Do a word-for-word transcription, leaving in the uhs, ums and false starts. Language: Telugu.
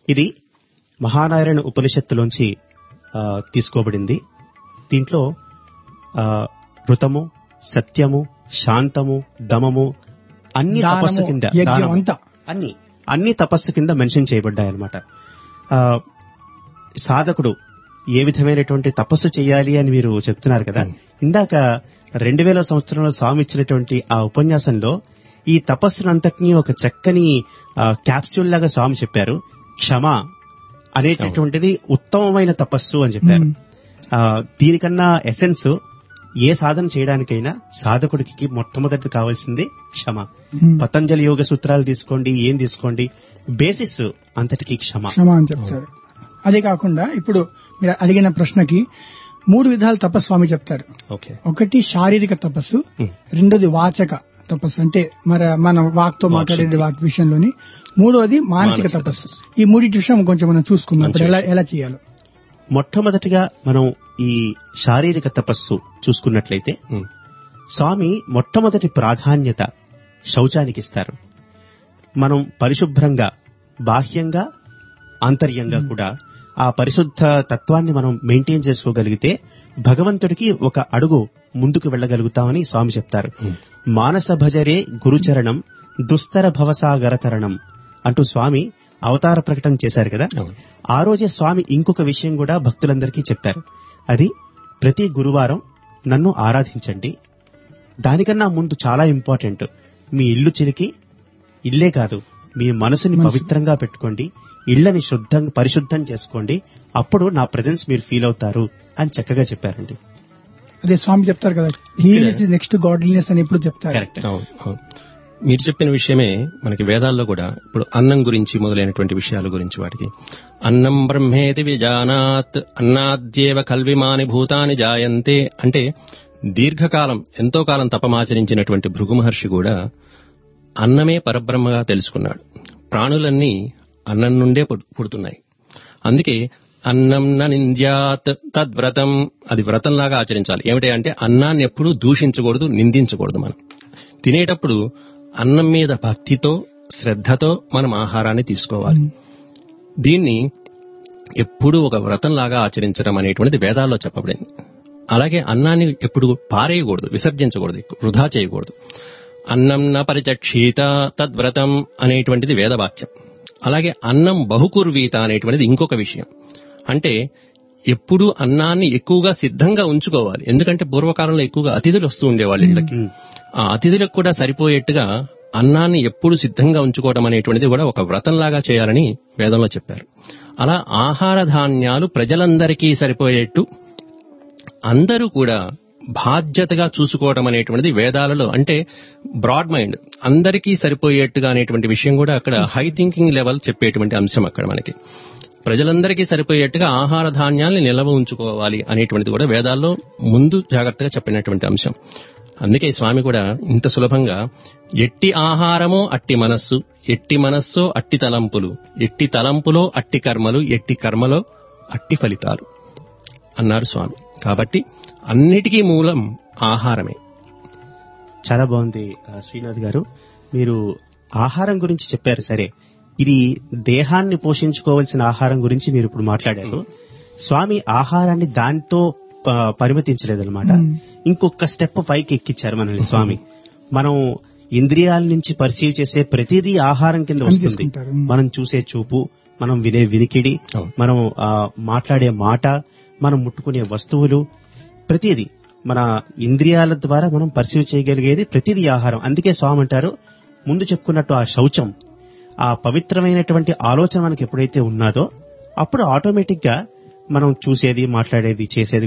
ఇది మహానారాయణ ఉపనిషత్తులోంచి ఆ, తీసుకోబడింది. దీంట్లో ఆ, ఋతము, సత్యము, శాంతము, దమము అన్ని దానము, తపస్సు కింద, యజ్ఞం దానము, అంతా. అన్ని అన్ని తపస్సు కింద మెన్షన్ చేయబడ్డాయి అన్నమాట. ఆ, సాధకుడు ఏ విధమైనటువంటి తపస్సు చేయాలి అని మీరు చెప్తున్నారు కదా. ఇందాక రెండు వేల సంవత్సరంలో స్వామి ఇచ్చినటువంటి ఆ ఉపన్యాసంలో ఈ తపస్సునంతటినీ ఒక చక్కని క్యాప్సూల్ లాగా స్వామి చెప్పారు. క్షమ అనేటటువంటిది ఉత్తమమైన తపస్సు అని చెప్పారు. ఆ, దీనికన్నా ఎసెన్స్ ఏ సాధన చేయడానికైనా సాధకుడికి మొట్టమొదటి కావాల్సింది క్షమ. పతంజలి యోగ సూత్రాలు తీసుకోండి, ఏం తీసుకోండి, బేసిస్ అంతటికి క్షమ. క్షమ అని చెప్తారు. అదే కాకుండా ఇప్పుడు మీరు అడిగిన ప్రశ్నకి మూడు విధాల తపస్సు స్వామి చెప్తారు. ఓకే. ఒకటి శారీరక తపస్సు, రెండోది వాచక తపస్సు అంటే మన మన వాక్తో మాట్లాడేది వాక్ విషయంలోని, మూడోది మానసిక తపస్సు. ఈ మూడింటి విషయం కొంచెం మనం చూసుకుందాం ఇప్పుడు ఎలా ఎలా చేయాలో. మొట్టమొదటిగా మనం ఈ శారీరక తపస్సు చూసుకున్నట్లయితే స్వామి మొట్టమొదటి ప్రాధాన్యత శౌచానికి ఇస్తారు. మనం పరిశుభ్రంగా బాహ్యంగా ఆంతర్యంగా కూడా ఆ పరిశుద్ధ తత్వాన్ని మనం మెయింటైన్ చేసుకోగలిగితే భగవంతుడికి ఒక అడుగు ముందుకు వెళ్ళగలుగుతామని స్వామి చెప్తారు. మానస భజరే గురుచరణం దుస్తర భవసాగర తరణం అంటూ స్వామి అవతార ప్రకటన చేశారు కదా. ఆ రోజే స్వామి ఇంకొక విషయం కూడా భక్తులందరికీ చెప్పారు. అది ప్రతి గురువారం నన్ను ఆరాధించండి. దానికన్నా ముందు చాలా ఇంపార్టెంట్, మీ ఇల్లు చిలికి ఇల్లే కాదు మీ మనసుని పవిత్రంగా పెట్టుకోండి, ఇళ్లని శుద్ధంగా పరిశుద్ధం చేసుకోండి, అప్పుడు నా ప్రెజెన్స్ మీరు ఫీల్ అవుతారు అని చక్కగా చెప్పారండి. అదే స్వామి చెప్తారు కదా, హీలినెస్ ఇస్ నెక్స్ట్ గాడ్లీనెస్ అని ఎప్పుడు చెప్తారు. కరెక్ట్. మీరు చెప్పిన విషయమే మనకి వేదాల్లో కూడా ఇప్పుడు అన్నం గురించి మొదలైనటువంటి విషయాల గురించి వాటికి అన్నం బ్రహ్మేతి విజానాత్ అన్నాద్యేవ కల్విమాని భూతాని జాయంతే అంటే దీర్ఘకాలం ఎంతో కాలం తపమాచరించినటువంటి భృగు మహర్షి కూడా అన్నమే పరబ్రహ్మగా తెలుసుకున్నాడు. ప్రాణులన్నీ అన్నం నుండే పుడుతున్నాయి. అందుకే అన్నం న నింద్యాత్ తద్వ్రతం, అది వ్రతంలాగా ఆచరించాలి. ఏమిటి అంటే అన్నాన్ని ఎప్పుడూ దూషించకూడదు, నిందించకూడదు. మనం తినేటప్పుడు అన్నం మీద భక్తితో శ్రద్ధతో మనం ఆహారాన్ని తీసుకోవాలి. దీన్ని ఎప్పుడూ ఒక వ్రతంలాగా ఆచరించడం అనేటువంటిది వేదాల్లో చెప్పబడింది. అలాగే అన్నాన్ని ఎప్పుడు పారేయకూడదు, విసర్జించకూడదు, వృధా చేయకూడదు. అన్నం న పరిచక్షీత తద్వ్రతం అనేటువంటిది వేదవాక్యం. అలాగే అన్నం బహుకుర్వీత అనేటువంటిది ఇంకొక విషయం. అంటే ఎప్పుడూ అన్నాన్ని ఎక్కువగా సిద్ధంగా ఉంచుకోవాలి. ఎందుకంటే పూర్వకాలంలో ఎక్కువగా అతిథులు వస్తూ ఉండేవాళ్ళు ఇళ్ళకి. ఆ అతిథులకు కూడా సరిపోయేట్టుగా అన్నాన్ని ఎప్పుడు సిద్ధంగా ఉంచుకోవడం అనేటువంటిది కూడా ఒక వ్రతంలాగా చేయాలని వేదంలో చెప్పారు. అలా ఆహార ధాన్యాలు ప్రజలందరికీ సరిపోయేట్టు అందరూ కూడా బాధ్యతగా చూసుకోవడం అనేటువంటిది వేదాలలో, అంటే బ్రాడ్ మైండ్ అందరికీ సరిపోయేట్టుగా అనేటువంటి విషయం కూడా అక్కడ హై థింకింగ్ లెవెల్ చెప్పేటువంటి అంశం అక్కడ మనకి. ప్రజలందరికీ సరిపోయేట్టుగా ఆహార ధాన్యాల్ని నిల్వ ఉంచుకోవాలి అనేటువంటిది కూడా వేదాల్లో ముందు జాగ్రత్తగా చెప్పినటువంటి అంశం. అందుకే స్వామి కూడా ఇంత సులభంగా ఎట్టి ఆహారమో అట్టి మనస్సు, ఎట్టి మనస్సో అట్టి తలంపులు, ఎట్టి తలంపులో అట్టి కర్మలు, ఎట్టి కర్మలో అట్టి ఫలితాలు అన్నారు స్వామి. కాబట్టి అన్నిటికీ మూలం ఆహారమే. చాలా బాగుంది శ్రీనాథ్ గారు. మీరు ఆహారం గురించి చెప్పారు. సరే, ఇది దేహాన్ని పోషించుకోవాల్సిన ఆహారం గురించి మీరు ఇప్పుడు మాట్లాడారు. స్వామి ఆహారాన్ని దాంతో పరిమితించలేదన్నమాట. ఇంకొక స్టెప్ పైకి ఎక్కిచ్చారు మనల్ని స్వామి. మనం ఇంద్రియాల నుంచి పర్సీవ్ చేసే ప్రతిదీ ఆహారం కింద వస్తుంది. మనం చూసే చూపు, మనం వినే వినికిడి, మనం మాట్లాడే మాట, మనం ముట్టుకునే వస్తువులు, ప్రతిదీ మన ఇంద్రియాల ద్వారా మనం పర్సీవ్ చేయగలిగేది ప్రతిదీ ఆహారం. అందుకే స్వామి అంటారు, ముందు చెప్పుకున్నట్టు ఆ శౌచం, ఆ పవిత్రమైనటువంటి ఆలోచన మనకి ఎప్పుడైతే ఉన్నదో అప్పుడు ఆటోమేటిక్ గా మనం చూసేది, మాట్లాడేది, చేసేది